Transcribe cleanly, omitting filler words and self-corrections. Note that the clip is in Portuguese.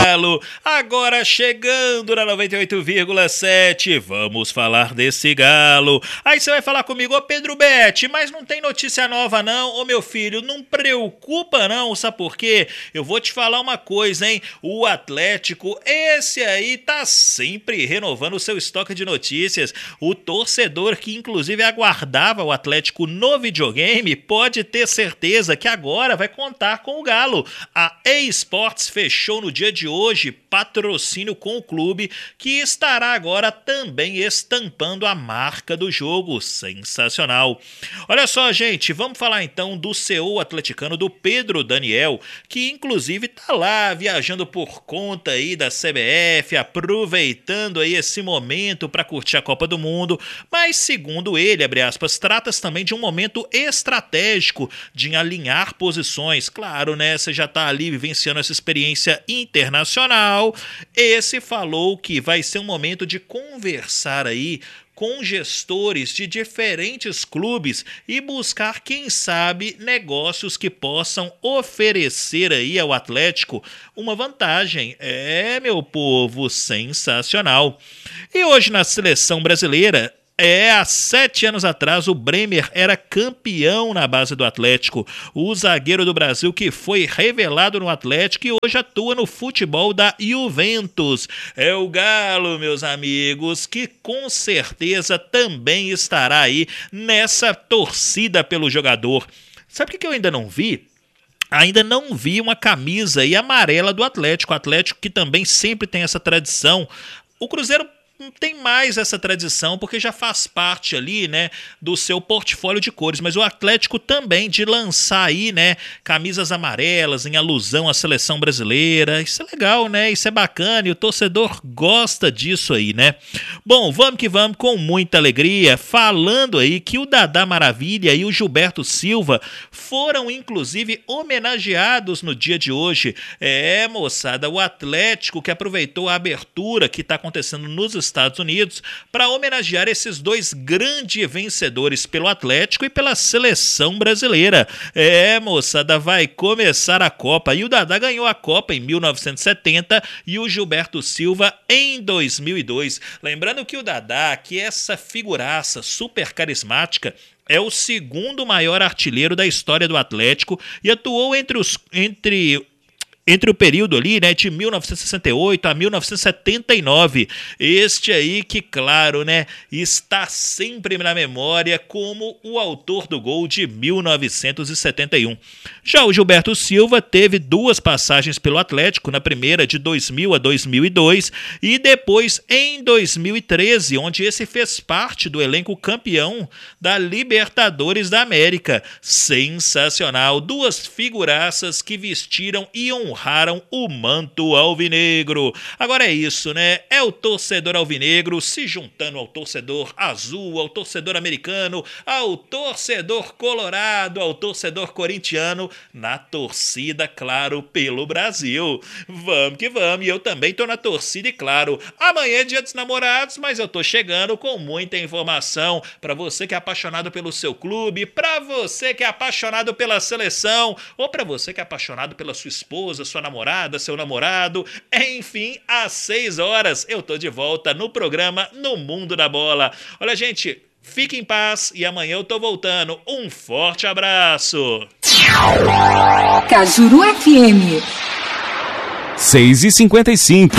Galo, agora chegando na 98,7, vamos falar desse Galo. Aí você vai falar comigo, ô Pedro Betti, mas não tem notícia nova não, ô meu filho, não preocupa não, sabe por quê? Eu vou te falar uma coisa, hein, o Atlético, esse aí tá sempre renovando o seu estoque de notícias, o torcedor que inclusive aguardava o Atlético no videogame, pode ter certeza que agora vai contar com o Galo. A eSports fechou no dia de hoje patrocínio com o clube, que estará agora também estampando a marca do jogo. Sensacional. Olha só, gente, vamos falar então do CEO atleticano, do Pedro Daniel, que inclusive tá lá viajando por conta aí da CBF, aproveitando aí esse momento para curtir a Copa do Mundo, mas segundo ele, abre aspas, trata-se também de um momento estratégico de alinhar posições. Claro, né, você já tá ali vivenciando essa experiência internacional. Esse falou que vai ser um momento de conversar aí com gestores de diferentes clubes e buscar, quem sabe, negócios que possam oferecer aí ao Atlético uma vantagem. É, meu povo, sensacional. E hoje na seleção brasileira, há 7 anos atrás o Bremer era campeão na base do Atlético. O zagueiro do Brasil que foi revelado no Atlético e hoje atua no futebol da Juventus. É o Galo, meus amigos, que com certeza também estará aí nessa torcida pelo jogador. Sabe o que eu ainda não vi? Ainda não vi uma camisa aí amarela do Atlético. O Atlético que também sempre tem essa tradição. O Cruzeiro tem mais essa tradição, porque já faz parte ali, né, do seu portfólio de cores, mas o Atlético também de lançar aí, né, camisas amarelas em alusão à seleção brasileira. Isso é legal, né, isso é bacana e o torcedor gosta disso aí, né. Bom, vamos que vamos com muita alegria, falando aí que o Dadá Maravilha e o Gilberto Silva foram inclusive homenageados no dia de hoje. É, moçada, o Atlético que aproveitou a abertura que está acontecendo nos Estados Unidos para homenagear esses dois grandes vencedores pelo Atlético e pela seleção brasileira. É, moçada, vai começar a Copa e o Dadá ganhou a Copa em 1970 e o Gilberto Silva em 2002. Lembrando que o Dadá, que é essa figuraça super carismática, é o segundo maior artilheiro da história do Atlético e atuou entre o período ali, né, de 1968 a 1979, este aí que, claro, né, está sempre na memória como o autor do gol de 1971. Já o Gilberto Silva teve 2 passagens pelo Atlético, na primeira de 2000 a 2002 e depois em 2013, onde esse fez parte do elenco campeão da Libertadores da América. Sensacional, 2 figuraças que vestiram e honraram o manto alvinegro. Agora é isso, né? É o torcedor alvinegro se juntando ao torcedor azul, ao torcedor americano, ao torcedor colorado, ao torcedor corintiano, na torcida, claro, pelo Brasil. Vamos que vamos, e eu também tô na torcida e, claro, amanhã é dia dos namorados, mas eu tô chegando com muita informação para você que é apaixonado pelo seu clube, para você que é apaixonado pela seleção, ou para você que é apaixonado pela sua esposa, sua namorada, seu namorado, enfim, às 6 horas eu tô de volta no programa No Mundo da Bola. Olha, gente, fique em paz e amanhã eu tô voltando. Um forte abraço. Cajuru FM 6h55.